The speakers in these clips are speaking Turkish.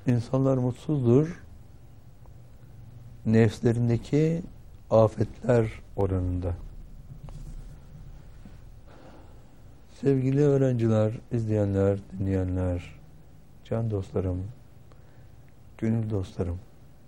İnsanlar mutsuzdur, nefslerindeki afetler oranında. Sevgili öğrenciler, izleyenler, dinleyenler, can dostlarım, gönül dostlarım,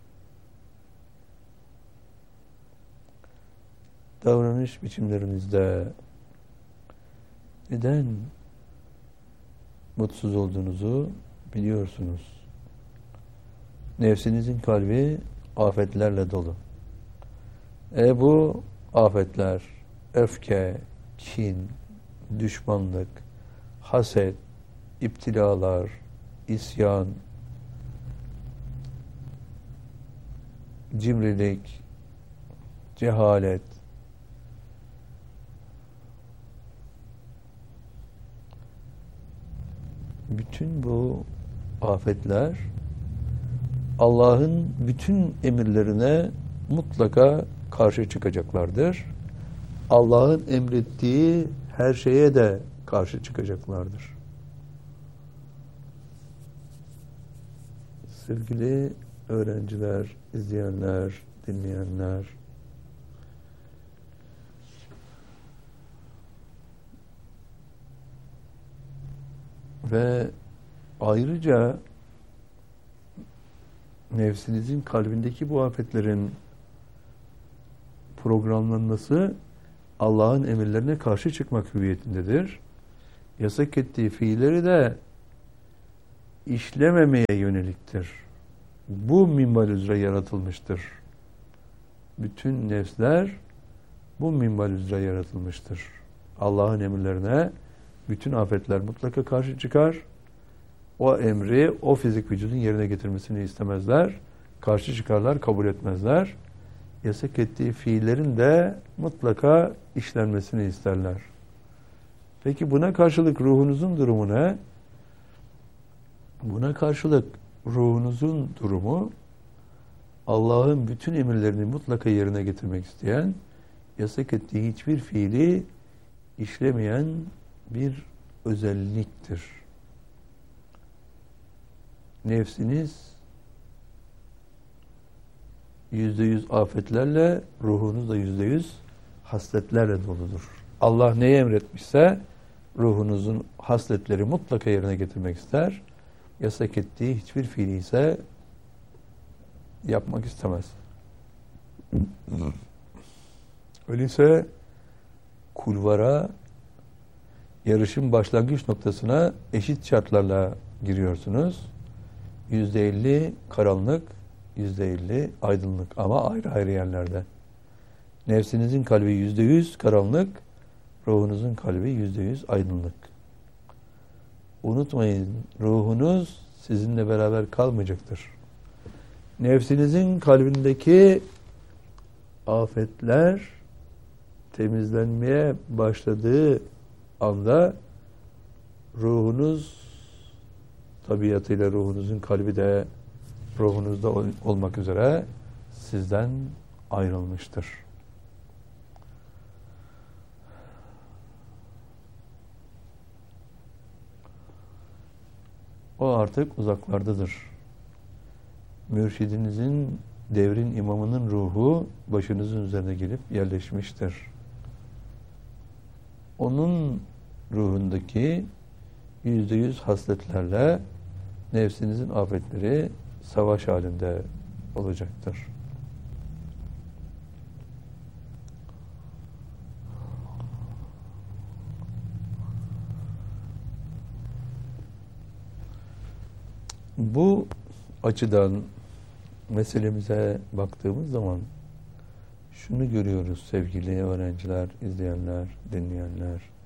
davranış biçimlerinizde neden mutsuz olduğunuzu biliyorsunuz. Nefsinizin kalbi afetlerle dolu. Bu afetler, öfke, kin, düşmanlık, haset, iptilalar, isyan, cimrilik, cehalet, bütün bu afetler Allah'ın bütün emirlerine mutlaka karşı çıkacaklardır. Allah'ın emrettiği her şeye de karşı çıkacaklardır. Sevgili öğrenciler, izleyenler, dinleyenler, ve ayrıca nefsinizin kalbindeki bu afetlerin programlanması Allah'ın emirlerine karşı çıkmak hüviyetindedir. Yasak ettiği fiilleri de işlememeye yöneliktir. Bu minval üzere yaratılmıştır. Bütün nefsler bu minval üzere yaratılmıştır. Allah'ın emirlerine bütün afetler mutlaka karşı çıkar. O emri, o fizik vücudun yerine getirmesini istemezler. Karşı çıkarlar, kabul etmezler. Yasak ettiği fiillerin de mutlaka işlenmesini isterler. Peki buna karşılık ruhunuzun durumu ne? Buna karşılık ruhunuzun durumu, Allah'ın bütün emirlerini mutlaka yerine getirmek isteyen, yasak ettiği hiçbir fiili işlemeyen bir özelliktir. Nefsiniz %100 afetlerle, ruhunuz da %100 hasletlerle doludur. Allah neyi emretmişse ruhunuzun hasletleri mutlaka yerine getirmek ister. Yasak ettiği hiçbir fiili ise yapmak istemez. Öyleyse kulvara, yarışın başlangıç noktasına eşit şartlarla giriyorsunuz. %50 karanlık, %50 aydınlık ama ayrı ayrı yerlerde. Nefsinizin kalbi %100 karanlık, ruhunuzun kalbi %100 aydınlık. Unutmayın, ruhunuz sizinle beraber kalmayacaktır. Nefsinizin kalbindeki afetler temizlenmeye başladığı anda ruhunuz tabiatıyla ruhunuzun kalbi de ruhunuzda olmak üzere sizden ayrılmıştır. O artık uzaklardadır. Mürşidinizin, devrin imamının ruhu başınızın üzerine gelip yerleşmiştir. Onun ruhundaki %100 hasletlerle nefsinizin afetleri savaş halinde olacaktır. Bu açıdan meselemize baktığımız zaman şunu görüyoruz sevgili öğrenciler, izleyenler, dinleyenler.